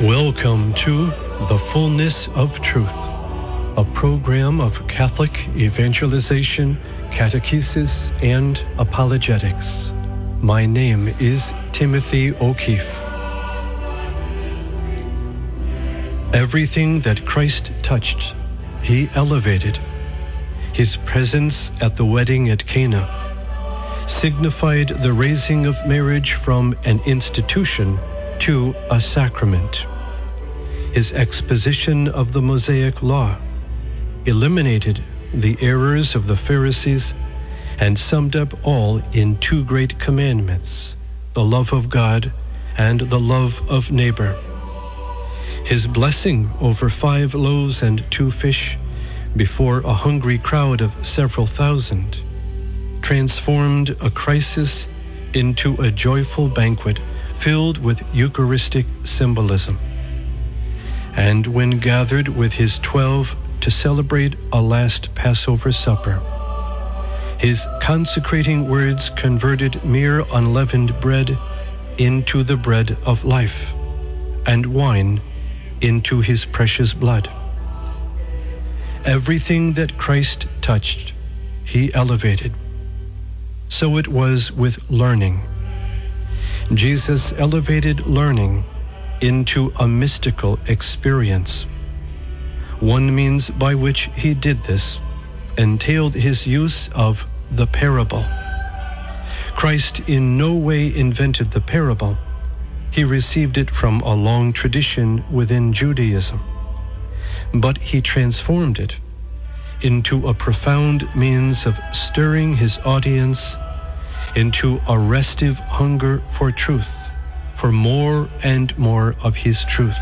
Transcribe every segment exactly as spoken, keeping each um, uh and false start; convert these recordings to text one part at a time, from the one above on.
Welcome to The Fullness of Truth, a program of Catholic evangelization, catechesis, and apologetics. My name is Timothy O'Keefe. Everything that Christ touched, he elevated. His presence at the wedding at Cana signified the raising of marriage from an institution to a sacrament. His exposition of the Mosaic Law eliminated the errors of the Pharisees and summed up all in two great commandments, the love of God and the love of neighbor. His blessing over five loaves and two fish before a hungry crowd of several thousand transformed a crisis into a joyful banquet filled with Eucharistic symbolism. And when gathered with his twelve to celebrate a last Passover supper, his consecrating words converted mere unleavened bread into the bread of life, and wine into his precious blood. Everything that Christ touched, he elevated. So it was with learning. Jesus elevated learning into a mystical experience. One means by which he did this entailed his use of the parable. Christ in no way invented the parable. He received it from a long tradition within Judaism. But he transformed it into a profound means of stirring his audience into a restive hunger for truth, for more and more of his truth.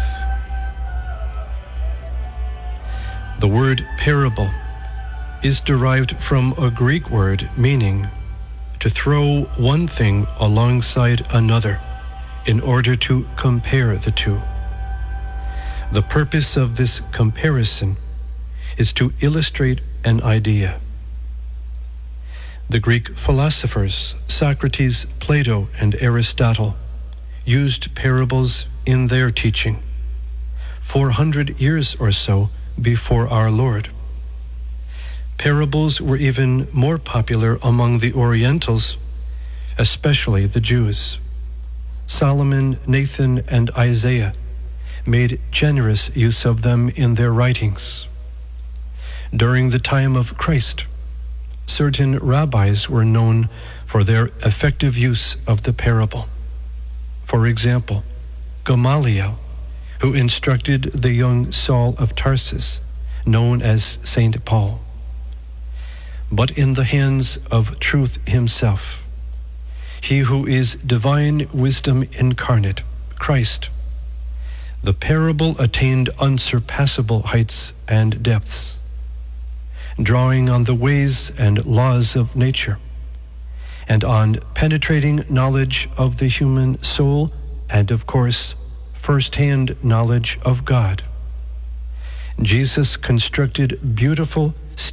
The word parable is derived from a Greek word meaning to throw one thing alongside another in order to compare the two. The purpose of this comparison is to illustrate an idea. The Greek philosophers Socrates, Plato, and Aristotle used parables in their teaching four hundred years or so before our Lord. Parables were even more popular among the Orientals, especially the Jews. Solomon, Nathan, and Isaiah made generous use of them in their writings. During the time of Christ, certain rabbis were known for their effective use of the parable. For example, Gamaliel, who instructed the young Saul of Tarsus, known as Saint Paul. But in the hands of truth himself, he who is divine wisdom incarnate, Christ, the parable attained unsurpassable heights and depths, drawing on the ways and laws of nature, and on penetrating knowledge of the human soul, and of course, first-hand knowledge of God. Jesus constructed beautiful